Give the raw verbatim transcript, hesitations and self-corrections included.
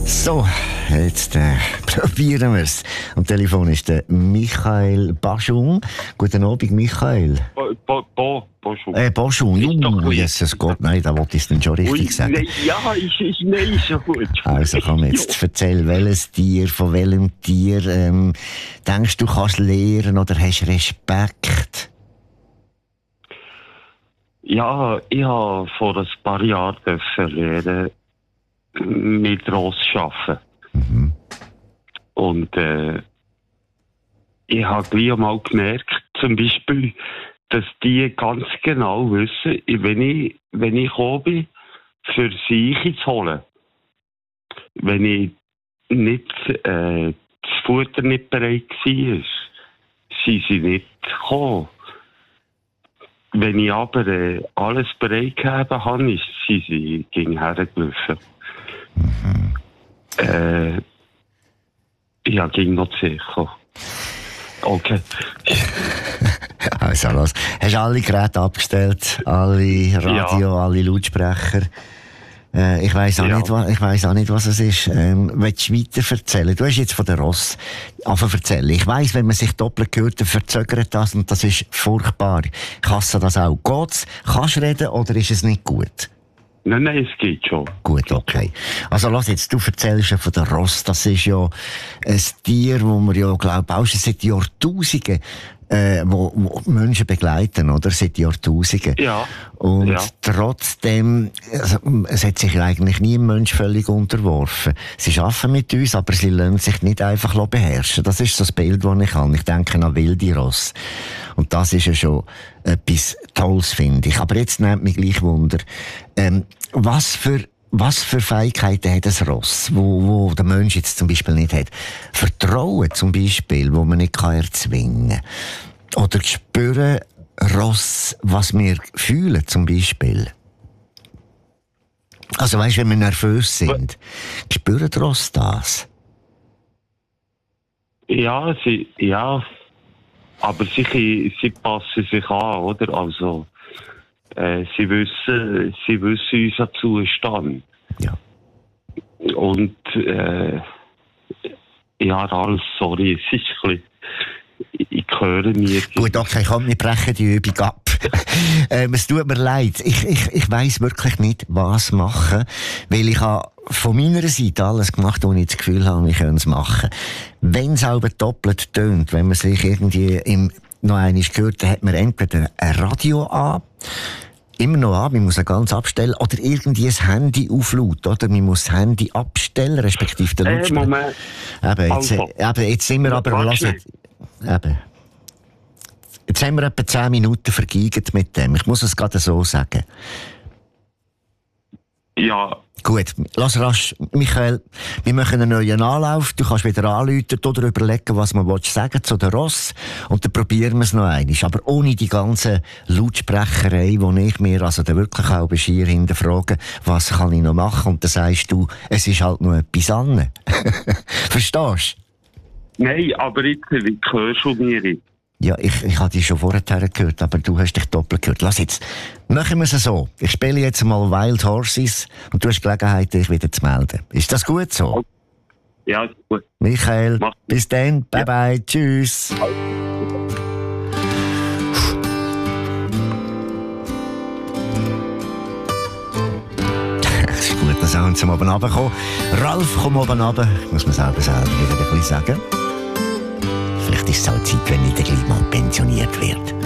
So, jetzt äh, probieren wir es. Am Telefon ist der Michael Baschung. Guten Abend, Michael. Bo, bo, bo, Boschung. Äh, Baschung, uh, Jesus Gott, nein, da wollte ich es dann schon richtig Ui, sagen. Nein, ja, ist, ist, nein, ist schon gut. Also komm jetzt, erzähl, welches Tier, von welchem Tier ähm, denkst du, kannst lernen oder hast Respekt? Ja, ich habe vor ein paar Jahren lernen, mit Ross arbeiten. Mhm. Und äh, ich habe gleich mal gemerkt, zum Beispiel, dass die ganz genau wissen, wenn ich, wenn ich gekommen bin, für sie zu holen, wenn ich nicht, äh, das Futter nicht bereit war, sind sie nicht gekommen. Wenn ich aber äh, alles bereit gegeben habe, ist sie, sie ging hergelaufen. Mhm. Äh, ja, ging noch sicher. Okay. Also los. Hast du alle Geräte abgestellt? Alle Radio, Ja. alle Lautsprecher? Äh, ich weiss auch, Ja. nicht, wa- ich weiss auch nicht, was es ist. Ähm, willst du weiter erzählen? Du hast jetzt von der Ross angefangen zu erzählen. Ich weiss, wenn man sich doppelt hört, dann verzögert das und das ist furchtbar. Ich hasse das auch. Geht's? Kannst du reden oder ist es nicht gut? Nein, nein, es geht schon. Gut, okay. Also lass jetzt, du erzählst ja von der Ross. Das ist ja ein Tier, wo man ja, glaube auch schon seit Jahrtausenden äh, wo, wo Menschen begleiten, oder? Seit Jahrtausenden. Ja. Und Ja. trotzdem, also, es hat sich eigentlich nie ein Mensch völlig unterworfen. Sie arbeiten mit uns, aber sie lassen sich nicht einfach beherrschen. Das ist so das Bild, das ich habe. Ich denke an wilde Ross. Und das ist ja schon etwas Tolles, finde ich. Aber jetzt nimmt mich gleich Wunder, ähm, was für Was für Fähigkeiten hat ein Ross, wo, wo der Mensch jetzt zum Beispiel nicht hat? Vertrauen zum Beispiel, wo man nicht kann erzwingen kann. Oder spüren Ross, was wir fühlen zum Beispiel. Also weißt du, wenn wir nervös sind, spüren Ross das? Ja, sie, ja, aber sie, sie passen sich an, oder? Also, äh, sie wissen, sie wissen unseren Zustand. Ja. Und, äh, ja, alles, sorry, es ist ein bisschen, ich höre mir. Gut, okay, komm, wir brechen die Übung ab. ähm, es tut mir leid. Ich, ich, ich weiss wirklich nicht, was machen. Weil ich habe von meiner Seite alles gemacht, wo ich das Gefühl habe, wir können es machen. Wenn es aber doppelt tönt, wenn man sich irgendwie im, noch einmal gehört, dann hat man entweder ein Radio an, immer noch an, man muss es ganz abstellen, oder irgendwie ein Handy auflaut, oder? Man muss das Handy abstellen, respektive den Äh, Lautsprecher. Moment. Eben, jetzt, Also. eben, jetzt sind wir aber, Warte lass schnell. jetzt, eben. Jetzt haben wir etwa zehn Minuten vergeigt mit dem. Ich muss es gerade so sagen. Ja, Gut, lass rasch, Michael, wir machen einen neuen Anlauf. Du kannst wieder anrufen oder überlegen, was man sagen zu der Ross. Und dann probieren wir es noch einmal. Aber ohne die ganze Lautsprecherei, wo ich mir also dann wirklich auch schier hinterfrage, was kann ich noch machen? Und dann sagst du, es ist halt noch etwas an. Verstehst du? nein, aber jetzt hörst du mir nicht. Ja, ich, ich habe dich schon vorher gehört, aber du hast dich doppelt gehört. Lass jetzt, machen wir es so. Ich spiele jetzt mal Wild Horses und du hast Gelegenheit, dich wieder zu melden. Ist das gut so? Ja, ist gut. Michael, Mach. bis dann. Bye bye. Tschüss. Es ist gut, dass wir zum oben runterkommen. Ralf, komm oben runter. Muss man selber selber wieder ein bisschen sagen. Vielleicht ist es auch Zeit, wenn ich dann gleich mal pensioniert werde.